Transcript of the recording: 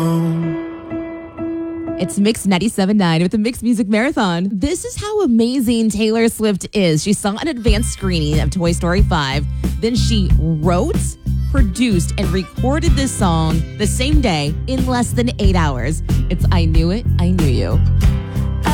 It's Mix 97.9 with the Mix Music Marathon. This is how amazing Taylor Swift is. She saw an advanced screening of Toy Story 5. Then she wrote, produced, and recorded this song the same day in less than 8 hours. It's I Knew It, I Knew You.